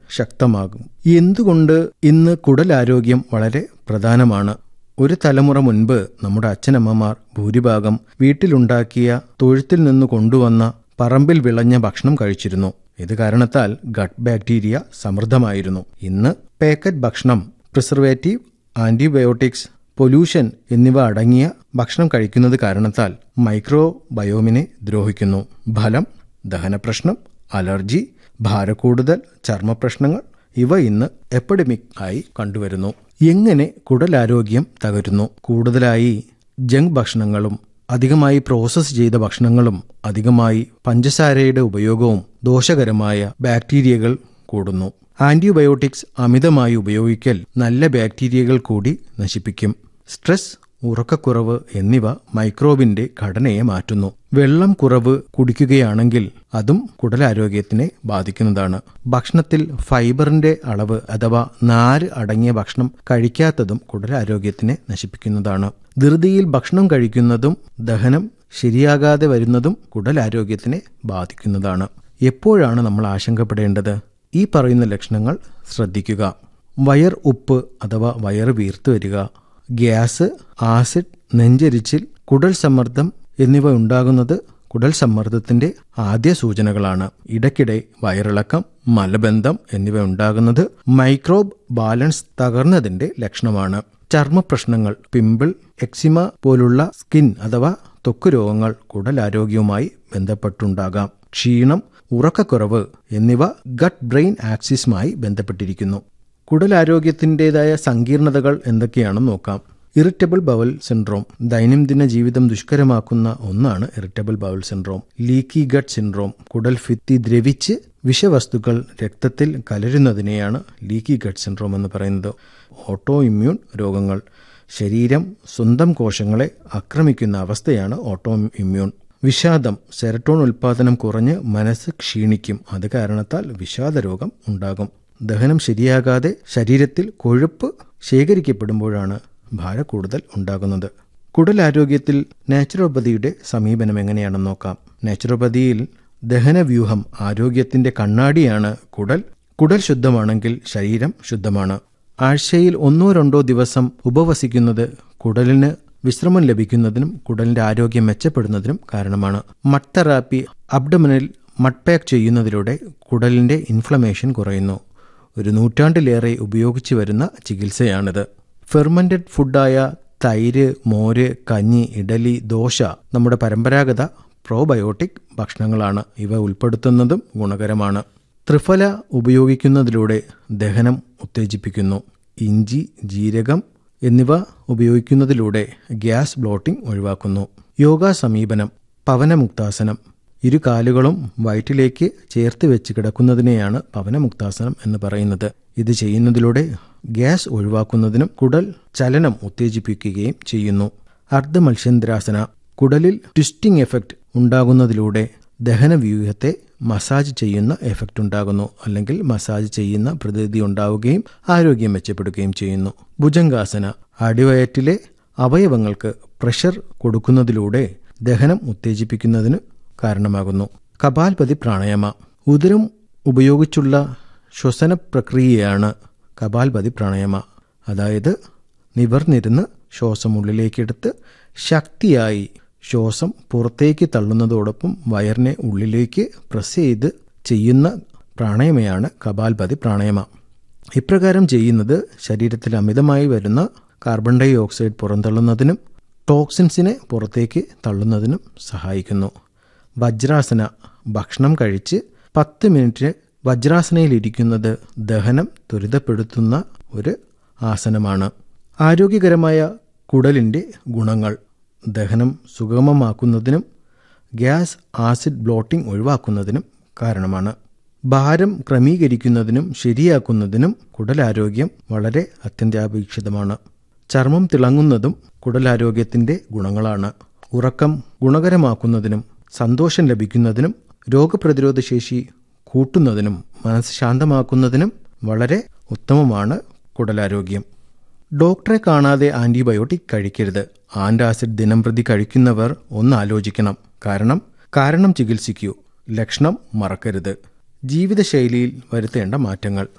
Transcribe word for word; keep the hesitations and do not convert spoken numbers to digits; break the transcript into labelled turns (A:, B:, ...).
A: ശക്തമാകും. എന്തുകൊണ്ട് ഇന്ന് കുടലാരോഗ്യം വളരെ പ്രധാനമാണ്? ഒരു തലമുറ മുൻപ് നമ്മുടെ അച്ഛനമ്മമാർ ഭൂരിഭാഗം വീട്ടിലുണ്ടാക്കിയ തൊഴുത്തിൽ നിന്ന് കൊണ്ടുവന്ന പറമ്പിൽ വിളഞ്ഞ ഭക്ഷണം കഴിച്ചിരുന്നു. ഇത് കാരണത്താൽ ഗട്ട് ബാക്ടീരിയ സമൃദ്ധമായിരുന്നു. ഇന്ന് പാക്കറ്റ് ഭക്ഷണം, പ്രിസർവേറ്റീവ്, ആന്റിബയോട്ടിക്സ്, പൊല്യൂഷൻ എന്നിവ അടങ്ങിയ ഭക്ഷണം കഴിക്കുന്നത് കാരണത്താൽ മൈക്രോബയോമിനെ ദ്രോഹിക്കുന്നു. ഫലം ദഹനപ്രശ്നം, അലർജി, ഭാരക്കൂടുതൽ, ചർമ്മപ്രശ്നങ്ങൾ ഇവ ഇന്ന് എപ്പിഡമിക് ആയി കണ്ടുവരുന്നു. എങ്ങനെ കുടലാരോഗ്യം തകരുന്നു? കൂടുതലായി ജങ്ക് ഭക്ഷണങ്ങളും അധികമായി പ്രോസസ് ചെയ്ത ഭക്ഷണങ്ങളും അധികമായി പഞ്ചസാരയുടെ ഉപയോഗവും ദോഷകരമായ ബാക്ടീരിയകൾ കൂടുന്നു. ആന്റിബയോട്ടിക്സ് അമിതമായി ഉപയോഗിക്കൽ നല്ല ബാക്ടീരിയകൾ കൂടി നശിപ്പിക്കും. സ്ട്രെസ്, ഉറക്കക്കുറവ് എന്നിവ മൈക്രോബിന്റെ ഘടനയെ മാറ്റുന്നു. വെള്ളം കുറവ് കുടിക്കുകയാണെങ്കിൽ അതും കുടലാരോഗ്യത്തിനെ ബാധിക്കുന്നതാണ്. ഭക്ഷണത്തിൽ ഫൈബറിന്റെ അളവ് അഥവാ നാര് അടങ്ങിയ ഭക്ഷണം കഴിക്കാത്തതും കുടലാരോഗ്യത്തിനെ നശിപ്പിക്കുന്നതാണ്. ധൃതിയിൽ ഭക്ഷണം കഴിക്കുന്നതും ദഹനം ശരിയാകാതെ വരുന്നതും കുടലാരോഗ്യത്തിനെ ബാധിക്കുന്നതാണ്. എപ്പോഴാണ് നമ്മൾ ആശങ്കപ്പെടേണ്ടത്? ഈ പറയുന്ന ലക്ഷണങ്ങൾ ശ്രദ്ധിക്കുക. വയർ ഉപ്പ് അഥവാ വയറ് വീർത്തു വരിക, ഗ്യാസ്, ആസിഡ്, നെഞ്ചരിച്ചിൽ, കുടൽ സമ്മർദ്ദം എന്നിവ ഉണ്ടാകുന്നത് കുടൽ സമ്മർദ്ദത്തിന്റെ ആദ്യ സൂചനകളാണ്. ഇടയ്ക്കിടെ വയറിളക്കം, മലബന്ധം എന്നിവ ഉണ്ടാകുന്നത് മൈക്രോബ് ബാലൻസ് തകർന്നതിന്റെ ലക്ഷണമാണ്. ചർമ്മപ്രശ്നങ്ങൾ, പിമ്പിൾ, എക്സിമ പോലുള്ള സ്കിൻ അഥവാ ത്വക്ക് രോഗങ്ങൾ കുടലാരോഗ്യവുമായി ബന്ധപ്പെട്ടുണ്ടാകാം. ക്ഷീണം, ഉറക്കക്കുറവ് എന്നിവ ഗട്ട് ബ്രെയിൻ ആക്സിസുമായി ബന്ധപ്പെട്ടിരിക്കുന്നു. കുടലാരോഗ്യത്തിൻ്റെതായ സങ്കീർണതകൾ എന്തൊക്കെയാണെന്ന് നോക്കാം. Irritable bowel syndrome. ദൈനംദിന ജീവിതം ദുഷ്കരമാക്കുന്ന ഒന്നാണ് irritable bowel syndrome. Leaky gut syndrome. കുടൽ ഭിത്തി ദ്രവിച്ച് വിഷവസ്തുക്കൾ രക്തത്തിൽ കലരുന്നതിനെയാണ് ലീക്കി ഗട്ട് സിൻഡ്രോം എന്ന് പറയുന്നത്. ഓട്ടോ ഇമ്മ്യൂൺ രോഗങ്ങൾ. ശരീരം സ്വന്തം കോശങ്ങളെ ആക്രമിക്കുന്ന അവസ്ഥയാണ് ഓട്ടോ ഇമ്മ്യൂൺ. വിഷാദം. സെറട്ടോൺ ഉൽപാദനം കുറഞ്ഞ് മനസ്സ് ക്ഷീണിക്കും. അത് കാരണത്താൽ വിഷാദ രോഗം ഉണ്ടാകും. ദഹനം ശരിയാകാതെ ശരീരത്തിൽ കൊഴുപ്പ് ശേഖരിക്കപ്പെടുമ്പോഴാണ് ഭാരക്കൂടുതൽ ഉണ്ടാകുന്നത്. കുടലാരോഗ്യത്തിൽ നാച്ചുറോപ്പതിയുടെ സമീപനം എങ്ങനെയാണെന്ന് നോക്കാം. നാച്ചുറോപ്പതിയിൽ ദഹനവ്യൂഹം ആരോഗ്യത്തിന്റെ കണ്ണാടിയാണ് കുടൽ. കുടൽ ശുദ്ധമാണെങ്കിൽ ശരീരം ശുദ്ധമാണ്. ആഴ്ചയിൽ ഒന്നോ രണ്ടോ ദിവസം ഉപവസിക്കുന്നത് കുടലിന് വിശ്രമം ലഭിക്കുന്നതിനും കുടലിന്റെ ആരോഗ്യം മെച്ചപ്പെടുന്നതിനും കാരണമാണ്. മഡ് തെറാപ്പി, അബ്ഡമിനിൽ മഡ് പാക്ക് ചെയ്യുന്നതിലൂടെ കുടലിന്റെ ഇൻഫ്ലമേഷൻ കുറയുന്നു. ഒരു നൂറ്റാണ്ടിലേറെ ഉപയോഗിച്ചു വരുന്ന ചികിത്സയാണിത്. ഫെർമെന്റഡ് ഫുഡായ തൈര്, മോര്, കഞ്ഞി, ഇഡലി, ദോശ നമ്മുടെ പരമ്പരാഗത പ്രോബയോട്ടിക് ഭക്ഷണങ്ങളാണ്. ഇവ ഉൾപ്പെടുത്തുന്നതും ഗുണകരമാണ്. ത്രിഫല ഉപയോഗിക്കുന്നതിലൂടെ ദഹനം ഉത്തേജിപ്പിക്കുന്നു. ഇഞ്ചി, ജീരകം എന്നിവ ഉപയോഗിക്കുന്നതിലൂടെ ഗ്യാസ് ബ്ലോട്ടിംഗ് ഒഴിവാക്കുന്നു. യോഗ സമീപനം. പവനമുക്താസനം. ഇരു കാലുകളും വയറ്റിലേക്ക് ചേർത്ത് വെച്ച് കിടക്കുന്നതിനെയാണ് പവനമുക്താസനം എന്ന് പറയുന്നത്. ഇത് ചെയ്യുന്നതിലൂടെ ഗ്യാസ് ഒഴിവാക്കുന്നതിനും കുടൽ ചലനം ഉത്തേജിപ്പിക്കുകയും ചെയ്യുന്നു. അർദ്ധമത്സ്യന്ദ്രാസന. കുടലിൽ ട്വിസ്റ്റിംഗ് എഫക്റ്റ് ഉണ്ടാകുന്നതിലൂടെ ദഹനവ്യൂഹത്തെ മസാജ് ചെയ്യുന്ന എഫക്റ്റ് ഉണ്ടാകുന്നു, അല്ലെങ്കിൽ മസാജ് ചെയ്യുന്ന പ്രതീതി ഉണ്ടാവുകയും ആരോഗ്യം മെച്ചപ്പെടുകയും ചെയ്യുന്നു. ഭുജംഗാസന. അടിവയറ്റിലെ അവയവങ്ങൾക്ക് പ്രഷർ കൊടുക്കുന്നതിലൂടെ ദഹനം ഉത്തേജിപ്പിക്കുന്നതിന് കാരണമാകുന്നു. കപാൽപതി പ്രാണായാമ. ഉദരം ഉപയോഗിച്ചുള്ള ശ്വസന പ്രക്രിയയാണ് കപാൽപതി പ്രാണായാമ. അതായത് നിവർന്നിരുന്ന് ശ്വാസം ഉള്ളിലേക്കെടുത്ത് ശക്തിയായി ശ്വാസം പുറത്തേക്ക് തള്ളുന്നതോടൊപ്പം വയറിനെ ഉള്ളിലേക്ക് പ്രസ് ചെയ്ത് ചെയ്യുന്ന പ്രാണായാമയാണ് കപാൽപതി പ്രാണായാമ. ഇപ്രകാരം ചെയ്യുന്നത് ശരീരത്തിൽ അമിതമായി വരുന്ന കാർബൺ ഡൈ ഓക്സൈഡ് പുറന്തള്ളുന്നതിനും ടോക്സിൻസിനെ പുറത്തേക്ക് തള്ളുന്നതിനും സഹായിക്കുന്നു. വജ്രാസന. ഭക്ഷണം കഴിച്ച് പത്ത് മിനിറ്റ് വജ്രാസനയിലിരിക്കുന്നത് ദഹനം ത്വരിതപ്പെടുത്തുന്ന ഒരു ആസനമാണ്. ആരോഗ്യകരമായ കുടലിൻ്റെ ഗുണങ്ങൾ. ദഹനം സുഗമമാക്കുന്നതിനും ഗ്യാസ്, ആസിഡ് ബ്ലോട്ടിംഗ് ഒഴിവാക്കുന്നതിനും കാരണമാണ്. ഭാരം ക്രമീകരിക്കുന്നതിനും ശരിയാക്കുന്നതിനും കുടലാരോഗ്യം വളരെ അത്യന്താപേക്ഷിതമാണ്. ചർമ്മം തിളങ്ങുന്നതും കുടലാരോഗ്യത്തിൻ്റെ ഗുണങ്ങളാണ്. ഉറക്കം ഗുണകരമാക്കുന്നതിനും സന്തോഷം ലഭിക്കുന്നതിനും രോഗപ്രതിരോധ ശേഷി കൂട്ടുന്നതിനും മനസ്സ് ശാന്തമാക്കുന്നതിനും വളരെ ഉത്തമമാണ് കുടലാരോഗ്യം. ഡോക്ടറെ കാണാതെ ആന്റിബയോട്ടിക് കഴിക്കരുത്. ആന്റാസിഡ് ദിനംപ്രതി കഴിക്കുന്നവർ ഒന്ന് ആലോചിക്കണം. കാരണം കാരണം ചികിത്സിക്കൂ, ലക്ഷണം മറക്കരുത്. ജീവിതശൈലിയിൽ വരുത്തേണ്ട മാറ്റങ്ങൾ.